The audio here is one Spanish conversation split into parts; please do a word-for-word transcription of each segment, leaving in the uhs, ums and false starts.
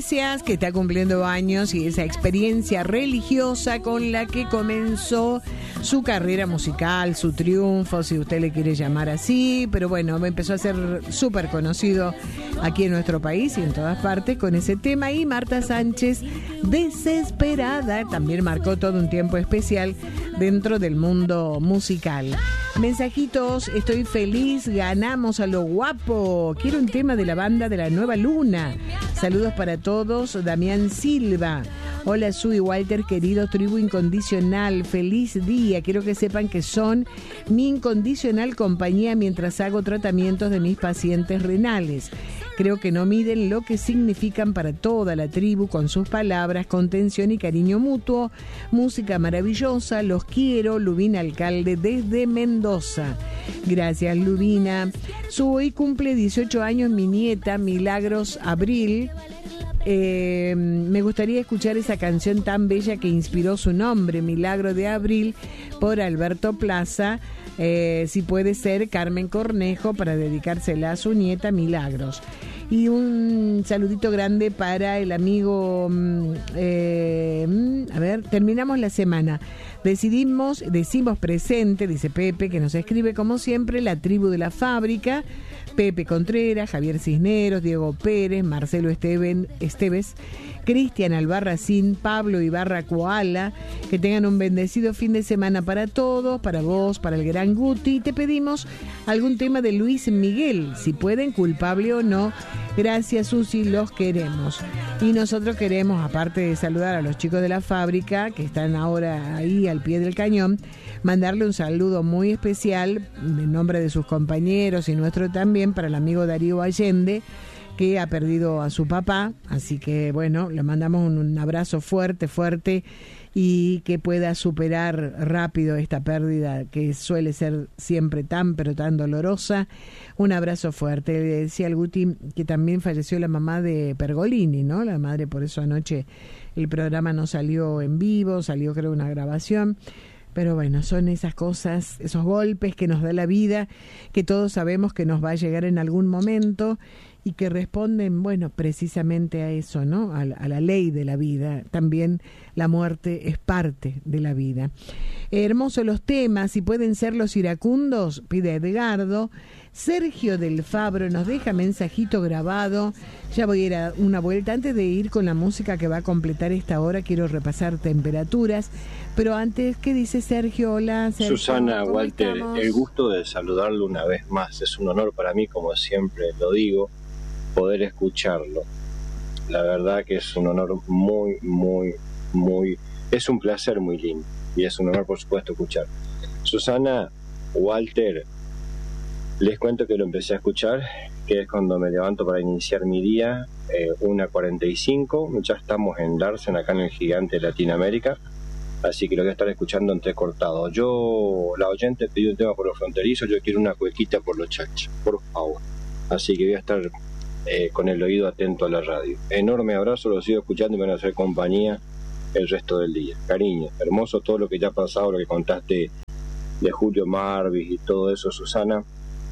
Iglesias, que está cumpliendo años, y esa experiencia religiosa con la que comenzó su carrera musical, su triunfo, si usted le quiere llamar así, pero bueno, empezó a ser súper conocido aquí en nuestro país y en todas partes con ese tema. Y Marta Sánchez, Desesperada, también marcó todo un tiempo especial dentro del mundo musical. Mensajitos: estoy feliz, ganamos a lo guapo, quiero un tema de la banda de la Nueva Luna. Saludos para todos. Damián Silva: hola Su y Walter, querido tribu incondicional, feliz día, quiero que sepan que son mi incondicional compañía mientras hago tratamientos de mis pacientes renales. Creo que no miden lo que significan para toda la tribu con sus palabras, contención y cariño mutuo. Música maravillosa, los quiero. Lubina Alcalde desde Mendoza. Gracias, Lubina. Su hoy cumple dieciocho años mi nieta Milagros Abril. Eh, me gustaría escuchar esa canción tan bella que inspiró su nombre, Milagro de Abril, por Alberto Plaza. Eh, si puede ser Carmen Cornejo, para dedicársela a su nieta Milagros. Y un saludito grande para el amigo, eh, a ver, terminamos la semana. Decidimos, decimos presente, dice Pepe, que nos escribe como siempre, la tribu de la fábrica. Pepe Contreras, Javier Cisneros, Diego Pérez, Marcelo Esteven, Esteves, Cristian Albarracín, Pablo Ibarra Koala. Que tengan un bendecido fin de semana para todos, para vos, para el gran Guti. Y te pedimos algún tema de Luis Miguel, si pueden, culpable o no. Gracias, Susi, los queremos. Y nosotros queremos, aparte de saludar a los chicos de la fábrica, que están ahora ahí al pie del cañón, mandarle un saludo muy especial en nombre de sus compañeros y nuestro también para el amigo Darío Allende, que ha perdido a su papá. Así que bueno, le mandamos un, un abrazo fuerte, fuerte, y que pueda superar rápido esta pérdida que suele ser siempre tan pero tan dolorosa. Un abrazo fuerte. Le decía al Guti que también falleció la mamá de Pergolini, ¿no? La madre, por eso anoche el programa no salió en vivo, salió creo una grabación. Pero bueno, son esas cosas, esos golpes que nos da la vida, que todos sabemos que nos va a llegar en algún momento y que responden, bueno, precisamente a eso, ¿no? A, a la ley de la vida. También la muerte es parte de la vida. Eh, hermosos los temas, si pueden ser los iracundos, pide Edgardo. Sergio del Fabro nos deja mensajito grabado. Ya voy a ir a una vuelta. Antes de ir con la música que va a completar esta hora, quiero repasar temperaturas. Pero antes, ¿qué dice Sergio? Hola, Sergio. Susana, Walter, estamos? El gusto de saludarlo una vez más. Es un honor para mí, como siempre lo digo, poder escucharlo. La verdad que es un honor muy, muy, muy... Es un placer muy lindo. Y es un honor, por supuesto, escuchar. Susana, Walter, les cuento que lo empecé a escuchar, que es cuando me levanto para iniciar mi día, eh, una cuarenta y cinco. Ya estamos en Larsen, acá en el gigante de Latinoamérica. Así que lo voy a estar escuchando entrecortado. Yo, la oyente, pedí un tema por los fronterizos, yo quiero una cuequita por los chachas, por favor. Así que voy a estar eh, con el oído atento a la radio. Enorme abrazo, lo sigo escuchando y me van a hacer compañía el resto del día. Cariño, hermoso todo lo que ya ha pasado, lo que contaste de Julio Marvis y todo eso, Susana.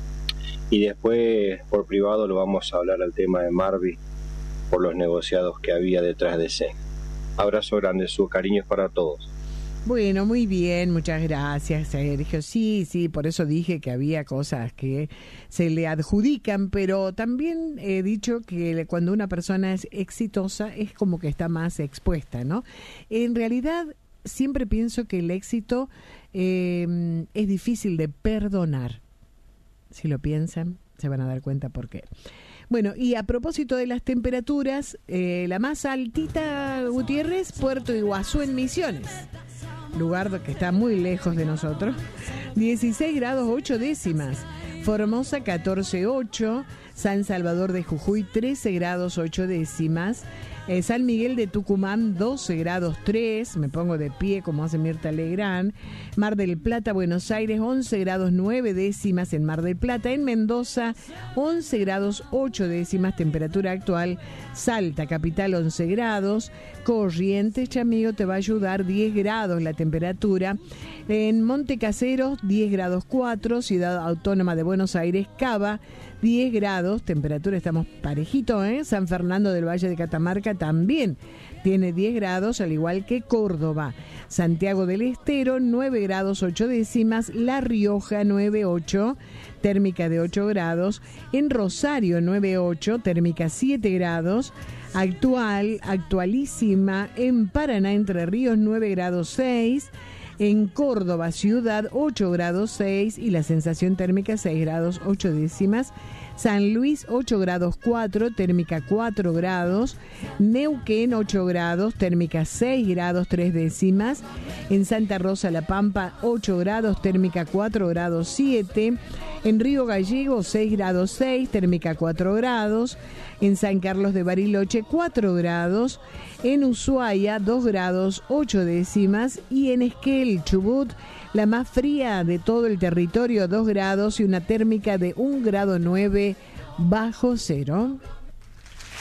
Y después, por privado, lo vamos a hablar al tema de Marvis por los negociados que había detrás de escena. Abrazo grande, sus cariños para todos. Bueno, muy bien, muchas gracias, Sergio. Sí, sí, por eso dije que había cosas que se le adjudican, pero también he dicho que cuando una persona es exitosa es como que está más expuesta, ¿no? En realidad, siempre pienso que el éxito eh, es difícil de perdonar. Si lo piensan, se van a dar cuenta por qué. Bueno, y a propósito de las temperaturas, eh, la más altita, Gutiérrez, Puerto Iguazú en Misiones, lugar que está muy lejos de nosotros, dieciséis grados ocho décimas, Formosa catorce ocho, San Salvador de Jujuy trece grados ocho décimas, eh, San Miguel de Tucumán doce grados tres, me pongo de pie como hace Mirta Legrand, Mar del Plata, Buenos Aires once grados nueve décimas en Mar del Plata, en Mendoza once grados ocho décimas, temperatura actual, Salta, capital once grados, Corrientes, amigo, te va a ayudar diez grados la temperatura, en Monte Caseros diez grados cuatro, Ciudad Autónoma de Buenos Aires, Cava diez grados, temperatura estamos parejito, ¿eh? San Fernando del Valle de Catamarca también tiene diez grados, al igual que Córdoba. Santiago del Estero, nueve grados ocho décimas. La Rioja, nueve ocho, térmica de ocho grados. En Rosario, nueve ocho, térmica siete grados. Actual, actualísima en Paraná, Entre Ríos, nueve grados seis. En Córdoba, ciudad, ocho grados seis y la sensación térmica seis grados ocho décimas. San Luis, ocho grados cuatro, térmica cuatro grados. Neuquén, ocho grados, térmica seis grados tres décimas. En Santa Rosa, La Pampa, ocho grados, térmica cuatro grados siete. En Río Gallegos, seis grados seis, térmica cuatro grados. En San Carlos de Bariloche, cuatro grados. En Ushuaia, dos grados ocho décimas. Y en Esquel, Chubut, la más fría de todo el territorio, dos grados y una térmica de un grado nueve bajo cero.